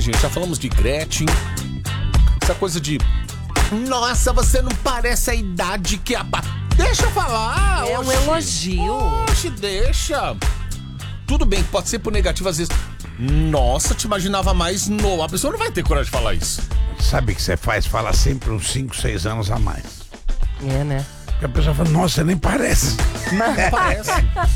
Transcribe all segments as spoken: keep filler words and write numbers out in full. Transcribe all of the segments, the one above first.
Gente, já falamos de Gretchen. Essa coisa de... Nossa, você não parece a idade que a... Deixa eu falar. É oxe. um elogio. Oxe, deixa. Tudo bem, pode ser por negativo às vezes. Nossa, te imaginava mais novo. A pessoa não vai ter coragem de falar isso. Sabe o que você faz? Fala sempre uns cinco, seis anos a mais. É, né? Porque a pessoa fala, nossa, nem parece. Não parece.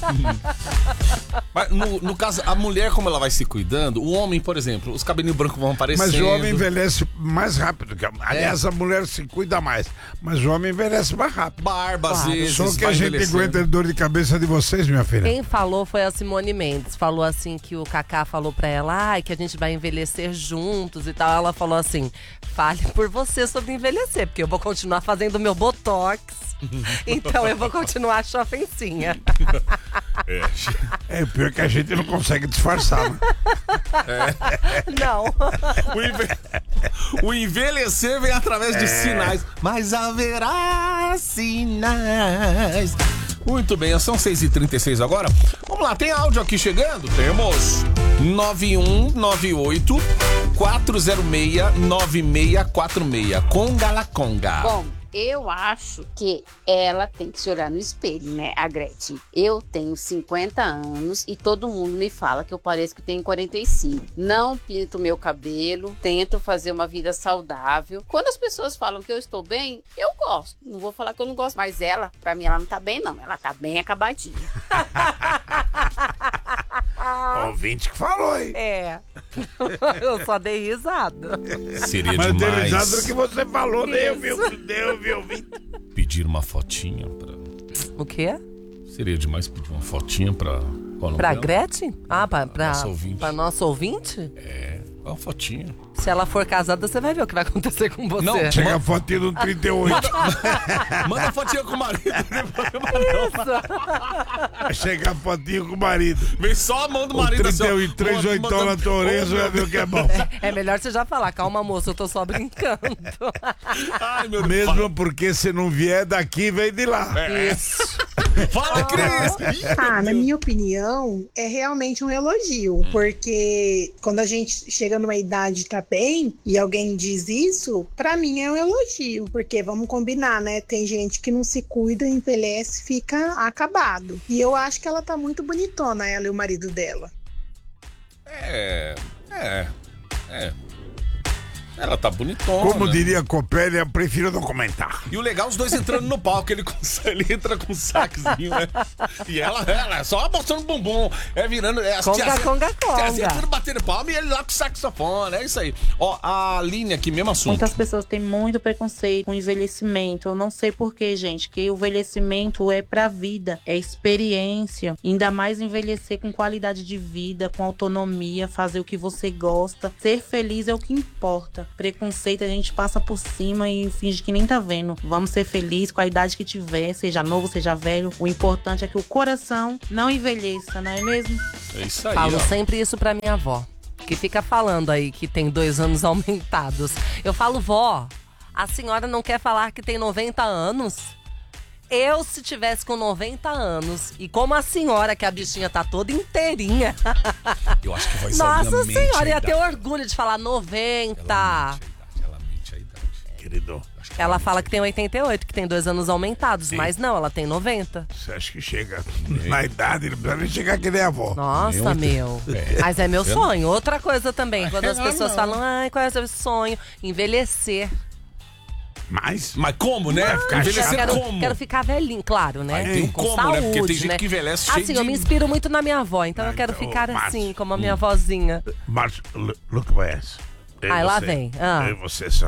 Mas no, no caso, a mulher, como ela vai se cuidando, o homem, por exemplo, os cabelinhos brancos vão aparecendo. Mas o homem envelhece mais rápido. Que a... Aliás, é. a mulher se cuida mais. Mas o homem envelhece mais rápido. Barba, às Claro. vezes. Só que a gente aguenta dor de cabeça de vocês, minha filha. Quem falou foi a Simone Mendes. Falou assim que o Kaká falou pra ela, ah, que a gente vai envelhecer juntos e tal. Ela falou assim, fale por você sobre envelhecer, porque eu vou continuar fazendo meu botox. Então eu vou continuar chofencinha. É. É pior que a gente não consegue disfarçar, né? É. Não. O, enve... o envelhecer vem através de é. sinais. Mas haverá sinais. Muito bem, são seis e trinta e seis agora. Vamos lá, tem áudio aqui chegando? Temos nove um nove oito quatro zero seis nove seis quatro seis. Conga la Conga. Bom, eu acho que ela tem que se olhar no espelho, né, a Gretchen. Eu tenho cinquenta anos e todo mundo me fala que eu pareço que tenho quarenta e cinco. Não pinto meu cabelo, tento fazer uma vida saudável. Quando as pessoas falam que eu estou bem, eu gosto. Não vou falar que eu não gosto, mas ela, pra mim, ela não tá bem, não. Ela tá bem acabadinha. Ouvinte que falou, hein? É. Eu só dei risada. Seria Mas demais. dei risada do que você falou, nem eu vi, nem eu vi, ouvi. Pedir uma fotinha pra... O quê? Seria demais pedir uma fotinha pra... Qual Pra novela? Gretchen? Ah, pra, pra, Nosso ouvinte. pra nosso ouvinte? É, uma fotinha. Se ela for casada, você vai ver o que vai acontecer com você. Não, Chega a fotinha do trinta e oito. Manda a fotinha com o marido. Chega a fotinha com o marido. Vem só a mão do O marido. trinta e três oitão na tua orelha, você vai ver o que é bom. É melhor você já falar, calma moça, eu tô só brincando. Ai, meu Deus. Mesmo porque se não vier daqui, vem de lá. É. Isso. Fala, Cris! Ah, na minha opinião, é realmente um elogio, porque quando a gente chega numa idade e tá bem, e alguém diz isso, pra mim é um elogio, porque vamos combinar, né? Tem gente que não se cuida, envelhece, fica acabado. E eu acho que ela tá muito bonitona, ela e o marido dela. É, é, é. Ela tá bonitona. Como diria Copelli, eu prefiro não comentar. E o legal, os dois entrando no palco, ele, ele entra com um saquezinho, né? E ela, ela é só mostrando o bumbum, é virando... É, as Conga, tiazinhas- conga, conga. tiazinhas tudo batendo palma e ele lá com o saxofone, é isso aí. Ó, a Aline aqui, mesmo assunto. Muitas pessoas têm muito preconceito com o envelhecimento. Eu não sei porquê, gente, que o envelhecimento é pra vida, é experiência. Ainda mais envelhecer com qualidade de vida, com autonomia, fazer o que você gosta. Ser feliz é o que importa. Preconceito a gente passa por cima e finge que nem tá vendo. Vamos ser felizes com a idade que tiver, seja novo, seja velho. O importante é que o coração não envelheça, não é mesmo? É isso aí, Falo ó. sempre isso pra minha avó, que fica falando aí que tem dois anos aumentados. Eu falo, vó, a senhora não quer falar que tem noventa anos? Eu, se tivesse com noventa anos, e como a senhora, que a bichinha tá toda inteirinha. Eu acho que vai ser Nossa mente senhora, a ia ter idade. orgulho de falar noventa. Ela mente a idade, ela mente a idade. Querido, Acho que Ela fala que tem oitenta e oito, que tem dois anos aumentados, mas não, ela tem noventa. você acha que chega na idade, não precisa nem chegar que nem a avó. Nossa, meu. É. Mas é meu sonho. Outra coisa também, quando as Ah, pessoas não. falam, ai, qual é o seu sonho? Envelhecer. Mas, Mas como, né? ficar Envelhecer chato. Quero, como? quero ficar velhinho, claro, né? Aí tem Com como, saúde, né? Porque tem gente né? que envelhece cheio Assim, de... eu me inspiro muito na minha avó, então Ah, eu quero então, ficar Márcio. assim, como a minha vozinha. Márcio, look, look at this. Eu e Ai, lá você, vem. Ah. Eu e você só.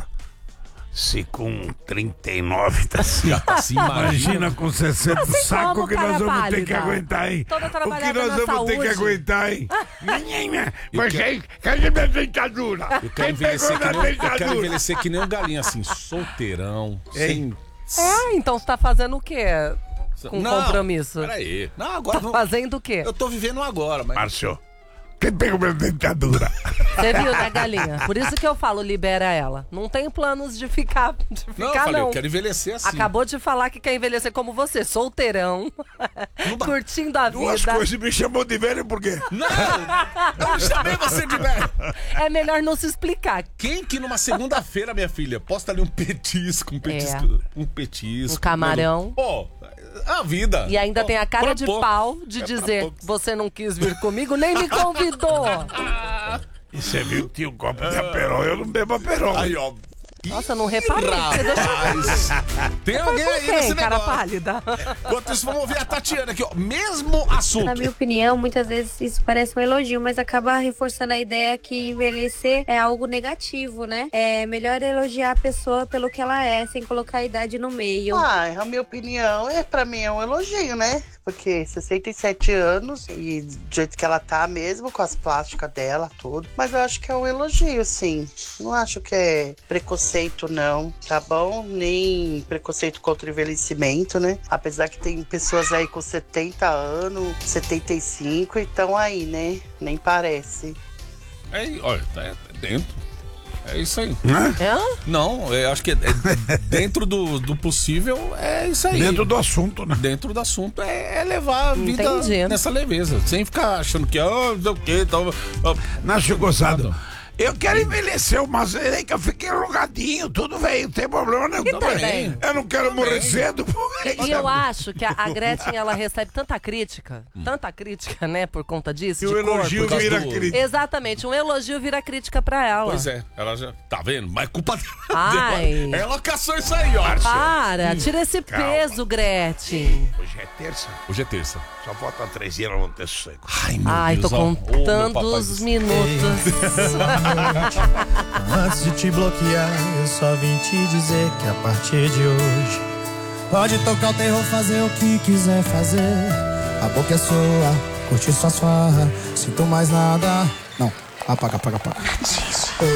Se com trinta e nove tá assim. Já tá assim, Imagina com sessenta, Assim saco como, que nós cara vamos ter que pálida. aguentar, hein? Toda O que trabalhada nós na vamos ter que saúde. aguentar, hein? Menina, Eu você caiu na dentadura. Eu quero Quem envelhecer pegou que na nem, eu quero dentadura? envelhecer que nem um galinho, assim, solteirão, Ei. sem... É, então você tá fazendo o quê? Com Não, compromisso. Peraí. Não, agora Tá vamos... fazendo o quê? Eu tô vivendo agora, mas... Márcio, quem pegou minha dentadura? Você viu, né, galinha? Por isso que eu falo, libera ela. Não tem planos de ficar, de ficar Não, eu falei, eu quero envelhecer assim. Acabou de falar que quer envelhecer como você, solteirão, curtindo a Duas vida. coisas, me chamou de velho por quê? Não! Eu não chamei você de velho. É melhor não se explicar. Quem que numa segunda-feira, minha filha, posta ali um petisco, um petisco, É. um petisco. Um camarão. Pô, a vida. E ainda Pô, tem a cara pra de pouco. pau de É pra dizer, poucos. você não quis vir comigo, nem me convidou. E você viu que tinha um copo de aperol, eu não bebo aperol. Aí, ó. Nossa, não reparei. Você deixou... Rapaz, tem alguém aí Quem, nesse cara negócio. pálida? Enquanto isso, vamos ouvir a Tatiana aqui, ó. Mesmo assunto. Na minha opinião, muitas vezes isso parece um elogio, mas acaba reforçando a ideia que envelhecer é algo negativo, né? É melhor elogiar a pessoa pelo que ela é, sem colocar a idade no meio. Ah, a minha opinião é, pra mim é um elogio, né? Porque sessenta e sete anos e do jeito que ela tá mesmo, com as plásticas dela, tudo. Mas eu acho que é um elogio, sim. Não acho que é preconceito, não, tá bom? Nem preconceito contra o envelhecimento, né? Apesar que tem pessoas aí com setenta anos, setenta e cinco, então aí, né? Nem parece. É, olha, é dentro. É isso aí. É? Não, eu acho que é, é dentro do, do possível, é isso aí. Dentro do assunto, né? Dentro do assunto é, é levar a vida Entendi. nessa leveza. Sem ficar achando que, ah, não sei o quê, tal. ah, Nacho gozado. Eu quero envelhecer, mas é que eu fiquei enrugadinho, tudo bem, não tem problema nenhum. Que tem? Eu não quero morrer cedo. E eu acho que a, a Gretchen, ela recebe tanta crítica, tanta crítica, né, por conta disso. E de o elogio corpo. causa vira do- crítica. Exatamente, um elogio vira crítica pra ela. Pois é, ela já. Tá vendo? Mas culpa dela. Ai. Ela caçou isso aí, ó. Para, tira esse Calma. peso, Gretchen. Hoje é terça, Hoje é terça. só falta três dias, nós vamos ter sossego. Ai, meu Ai, tô Deus, ó. Ô, meu contando papai do os céu. minutos. Antes de te bloquear, eu só vim te dizer que a partir de hoje pode tocar o terror, fazer o que quiser fazer. A boca é sua, curte suas farras, sinto mais nada. Não, apaga, apaga, apaga.